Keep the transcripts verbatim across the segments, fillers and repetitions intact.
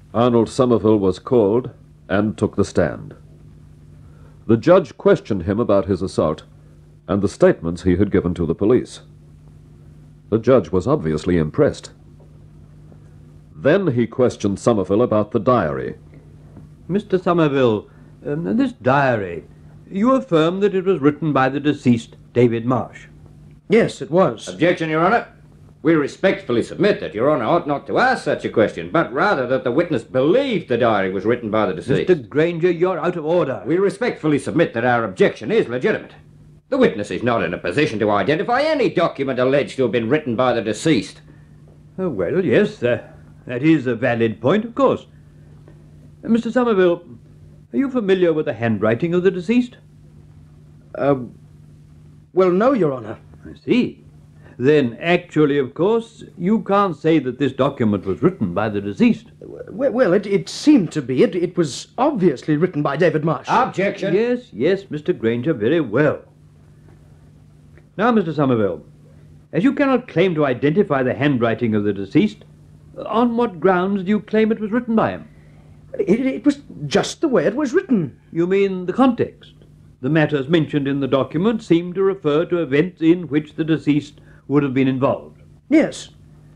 Arnold Somerville was called and took the stand. The judge questioned him about his assault and the statements he had given to the police. The judge was obviously impressed. Then he questioned Somerville about the diary. Mister Somerville, um, this diary, you affirm that it was written by the deceased David Marsh. Yes, it was. Objection, Your Honour. We respectfully submit that Your Honour ought not to ask such a question, but rather that the witness believed the diary was written by the deceased. Mister Granger, you're out of order. We respectfully submit that our objection is legitimate. The witness is not in a position to identify any document alleged to have been written by the deceased. Oh, well, yes, uh, that is a valid point, of course. Uh, Mister Somerville, are you familiar with the handwriting of the deceased? Uh, well, no, Your Honour. I see. Then, actually, of course, you can't say that this document was written by the deceased. Well, well it, it seemed to be. It, it was obviously written by David Marsh. Objection. Yes, yes, Mister Granger, very well. Now, Mister Somerville, as you cannot claim to identify the handwriting of the deceased, on what grounds do you claim it was written by him? It, it was just the way it was written. You mean the context? The matters mentioned in the document seem to refer to events in which the deceased would have been involved. Yes.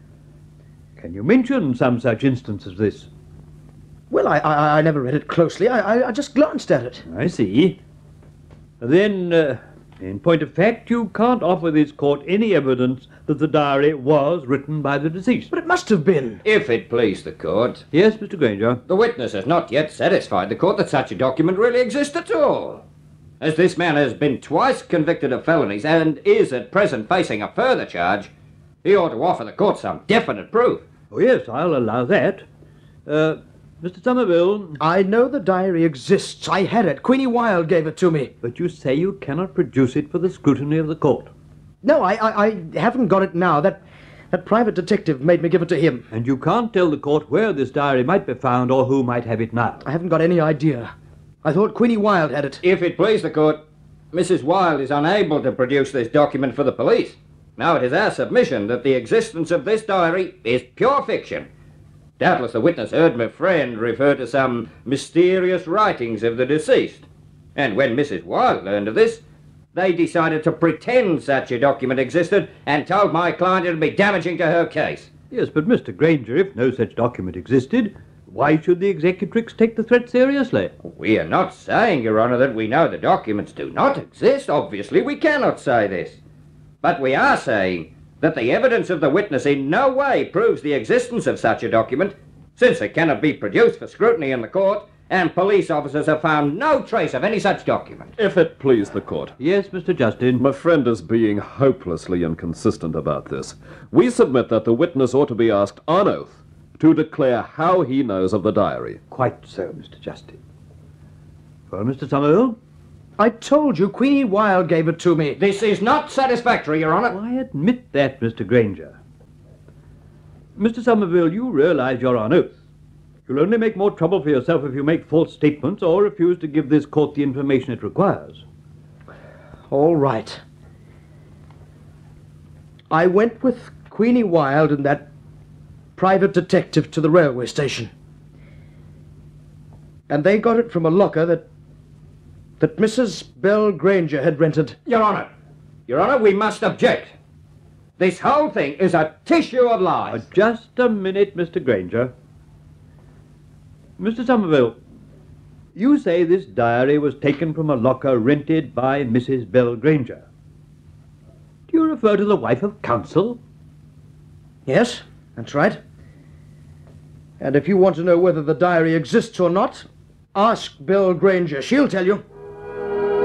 Can you mention some such instance as this? Well, I, I, I never read it closely. I, I, I just glanced at it. I see. Then, uh, in point of fact, you can't offer this court any evidence that the diary was written by the deceased. But it must have been. If it please the court. Yes, Mister Granger. The witness has not yet satisfied the court that such a document really exists at all. As this man has been twice convicted of felonies and is at present facing a further charge, he ought to offer the court some definite proof. Oh, yes, I'll allow that. Uh, Mister Somerville... I know the diary exists. I had it. Queenie Wilde gave it to me. But you say you cannot produce it for the scrutiny of the court. No, I, I, I haven't got it now. That, that private detective made me give it to him. And you can't tell the court where this diary might be found or who might have it now. I haven't got any idea. I thought Queenie Wilde had it. If it please the court, Missus Wilde is unable to produce this document for the police. Now it is our submission that the existence of this diary is pure fiction. Doubtless the witness heard my friend refer to some mysterious writings of the deceased. And when Missus Wilde learned of this, they decided to pretend such a document existed and told my client it would be damaging to her case. Yes, but Mister Granger, if no such document existed, why should the executrix take the threat seriously? We are not saying, Your Honour, that we know the documents do not exist. Obviously, we cannot say this. But we are saying that the evidence of the witness in no way proves the existence of such a document, since it cannot be produced for scrutiny in the court, and police officers have found no trace of any such document. If it please the court. Yes, Mister Justin. My friend is being hopelessly inconsistent about this. We submit that the witness ought to be asked on oath to declare how he knows of the diary. Quite so, Mister Justin. Well, Mister Somerville? I told you Queenie Wilde gave it to me. This is not satisfactory, Your Honour. I admit that, Mister Granger. Mister Somerville, you realize you're on oath. You'll only make more trouble for yourself if you make false statements or refuse to give this court the information it requires. All right. I went with Queenie Wilde and that private detective to the railway station. And they got it from a locker that that Missus Bell Granger had rented. Your Honour, Your Honour, we must object. This whole thing is a tissue of lies. Uh, just a minute, Mister Granger. Mister Somerville, you say this diary was taken from a locker rented by Missus Bell Granger. Do you refer to the wife of counsel? Yes, that's right. And if you want to know whether the diary exists or not, ask Bell Granger. She'll tell you.